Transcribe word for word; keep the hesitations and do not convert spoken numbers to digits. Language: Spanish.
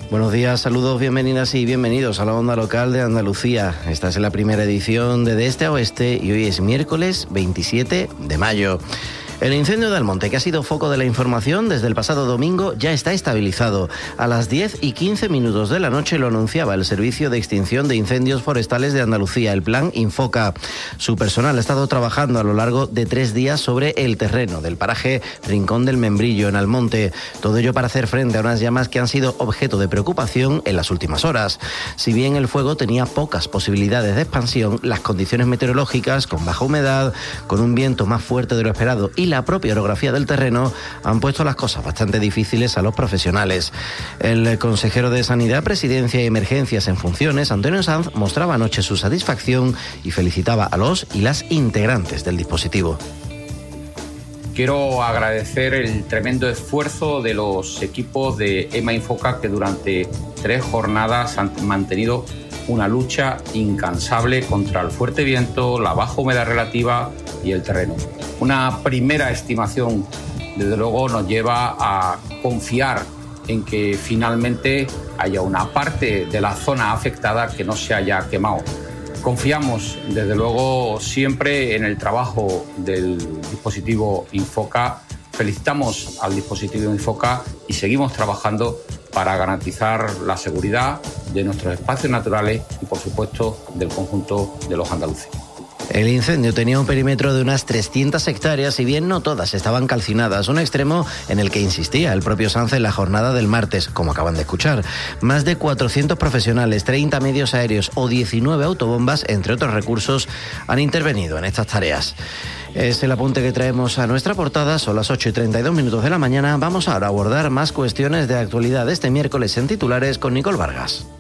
Buenos días, saludos, bienvenidas y bienvenidos a la Onda Local de Andalucía. Esta es la primera edición de De Este a Oeste y hoy es miércoles veintisiete de mayo. El incendio de Almonte, que ha sido foco de la información desde el pasado domingo, ya está estabilizado. A las diez y quince minutos de la noche lo anunciaba el Servicio de Extinción de Incendios Forestales de Andalucía, el Plan Infoca. Su personal ha estado trabajando a lo largo de tres días sobre el terreno del paraje Rincón del Membrillo, en Almonte. Todo ello para hacer frente a unas llamas que han sido objeto de preocupación en las últimas horas. Si bien el fuego tenía pocas posibilidades de expansión, las condiciones meteorológicas, con baja humedad, con un viento más fuerte de lo esperado y la propia orografía del terreno han puesto las cosas bastante difíciles a los profesionales. El consejero de Sanidad, Presidencia y Emergencias en funciones, Antonio Sanz, mostraba anoche su satisfacción y felicitaba a los y las integrantes del dispositivo. Quiero agradecer el tremendo esfuerzo de los equipos de EMA Infoca, que durante tres jornadas han mantenido una lucha incansable contra el fuerte viento, la baja humedad relativa y el terreno. Una primera estimación, desde luego, nos lleva a confiar en que finalmente haya una parte de la zona afectada que no se haya quemado. Confiamos, desde luego, siempre en el trabajo del dispositivo Infoca. Felicitamos al dispositivo Infoca y seguimos trabajando para garantizar la seguridad de nuestros espacios naturales y, por supuesto, del conjunto de los andaluces. El incendio tenía un perímetro de unas trescientas hectáreas, si bien no todas estaban calcinadas, un extremo en el que insistía el propio Sanz en la jornada del martes, como acaban de escuchar. Más de cuatrocientos profesionales, treinta medios aéreos o diecinueve autobombas, entre otros recursos, han intervenido en estas tareas. Es el apunte que traemos a nuestra portada. Son las ocho y treinta y dos minutos de la mañana. Vamos ahora a abordar más cuestiones de actualidad este miércoles en titulares con Nicole Vargas.